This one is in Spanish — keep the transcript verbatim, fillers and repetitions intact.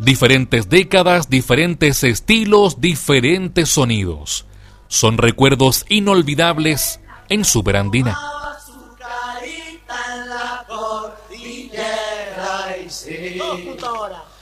Diferentes décadas, diferentes estilos, diferentes sonidos. Son recuerdos inolvidables en Superandina. Su carita en la cordillera y sí.